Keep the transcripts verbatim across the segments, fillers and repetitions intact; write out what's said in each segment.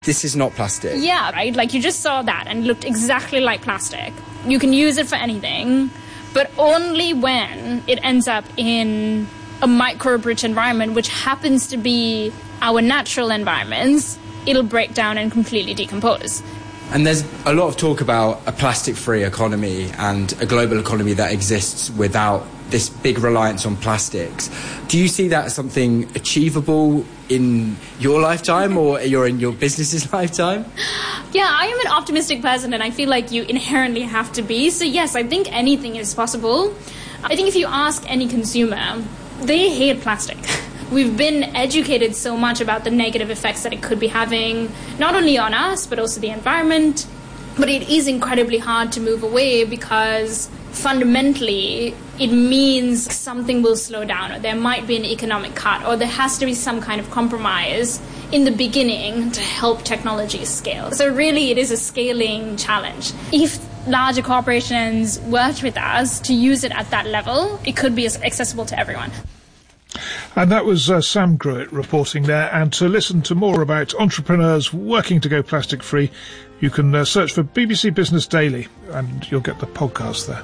This is not plastic. Yeah, right? Like, you just saw that and it looked exactly like plastic. You can use it for anything, but only when it ends up in a microbe-rich environment, which happens to be our natural environments, it'll break down and completely decompose. And there's a lot of talk about a plastic-free economy and a global economy that exists without this big reliance on plastics. Do you see that as something achievable in your lifetime or you're in your business's lifetime? Yeah, I am an optimistic person and I feel like you inherently have to be. So yes, I think anything is possible. I think if you ask any consumer, they hate plastic. We've been educated so much about the negative effects that it could be having, not only on us, but also the environment. But it is incredibly hard to move away because fundamentally it means something will slow down, or there might be an economic cut, or there has to be some kind of compromise in the beginning to help technology scale. So really it is a scaling challenge. If larger corporations worked with us to use it at that level, it could be accessible to everyone. And that was uh, Sam Gruitt reporting there. And to listen to more about entrepreneurs working to go plastic free, you can uh, search for B B C Business Daily and you'll get the podcast there.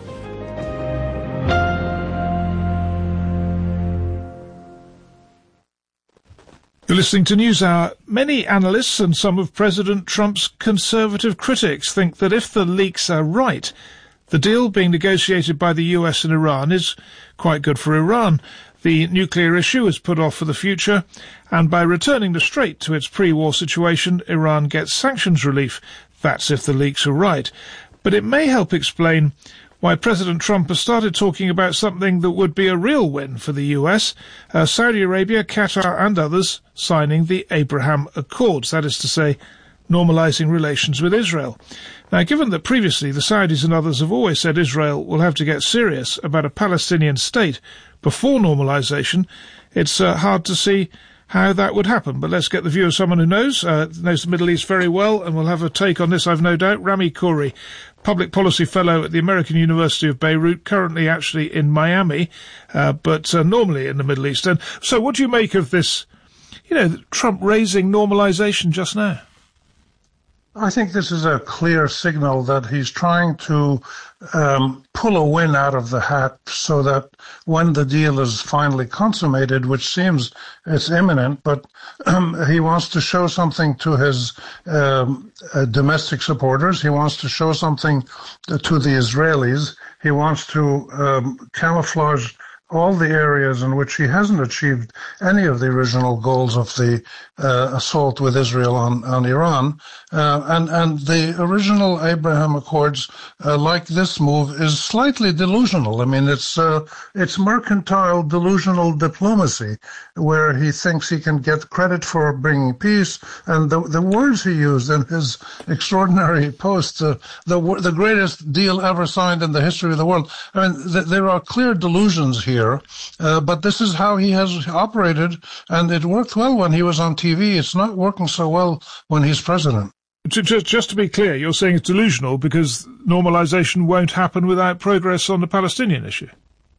You're listening to NewsHour. Many analysts and some of President Trump's conservative critics think that if the leaks are right, the deal being negotiated by the U S and Iran is quite good for Iran. The nuclear issue is put off for the future, and by returning the Strait to its pre-war situation, Iran gets sanctions relief. That's if the leaks are right. But it may help explain why President Trump has started talking about something that would be a real win for the U S, uh, Saudi Arabia, Qatar and others signing the Abraham Accords, that is to say, normalising relations with Israel. Now, given that previously the Saudis and others have always said Israel will have to get serious about a Palestinian state before normalisation, it's uh, hard to see how that would happen. But let's get the view of someone who knows, uh, knows the Middle East very well, and will have a take on this, I've no doubt. Rami Khouri, Public Policy Fellow at the American University of Beirut, currently actually in Miami, uh, but uh, normally in the Middle East. And so what do you make of this, you know, Trump raising normalisation just now? I think this is a clear signal that he's trying to um, pull a win out of the hat so that when the deal is finally consummated, which seems it's imminent, but um, he wants to show something to his um, uh, domestic supporters. He wants to show something to the Israelis. He wants to um, camouflage all the areas in which he hasn't achieved any of the original goals of the uh, assault with Israel on, on Iran. Uh, and, and the original Abraham Accords, uh, like this move, is slightly delusional. I mean, it's, uh, it's mercantile delusional diplomacy, where he thinks he can get credit for bringing peace. And the, the words he used in his extraordinary post, uh, the, the greatest deal ever signed in the history of the world. I mean, th- there are clear delusions here. Uh, but this is how he has operated, and it worked well when he was on T V. It's not working so well when he's president. Just, just to be clear, you're saying it's delusional because normalisation won't happen without progress on the Palestinian issue?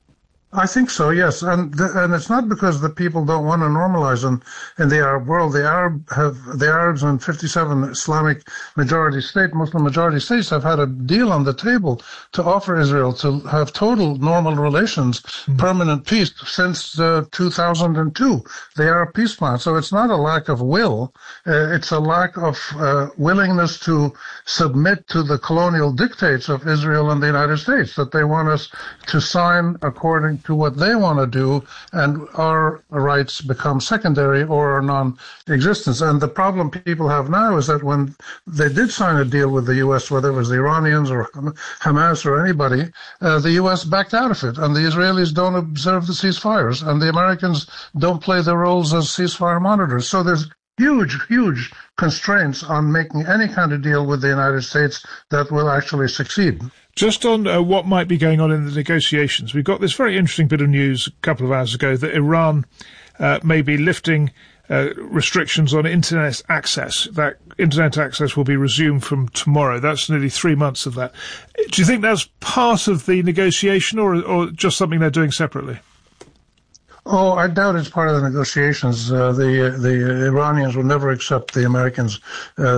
I think so, yes, and the, and it's not because the people don't want to normalize in, in the Arab world. The Arab have the Arabs in fifty-seven Islamic majority state, Muslim majority states have had a deal on the table to offer Israel to have total normal relations, mm-hmm. permanent peace since uh, two thousand two, the Arab peace plan. So it's not a lack of will; uh, it's a lack of uh, willingness to submit to the colonial dictates of Israel and the United States, that they want us to sign according to what they want to do, and our rights become secondary or are non-existent. And the problem people have now is that when they did sign a deal with the U S, whether it was the Iranians or Hamas or anybody, uh, the U S backed out of it, and the Israelis don't observe the ceasefires, and the Americans don't play their roles as ceasefire monitors. So there's huge, huge constraints on making any kind of deal with the United States that will actually succeed. Just on uh, what might be going on in the negotiations, we got this very interesting bit of news a couple of hours ago that Iran uh, may be lifting uh, restrictions on internet access. That internet access will be resumed from tomorrow. That's nearly three months of that. Do you think that's part of the negotiation, or, or just something they're doing separately? Oh, I doubt it's part of the negotiations. Uh, the the Iranians will never accept the Americans' uh,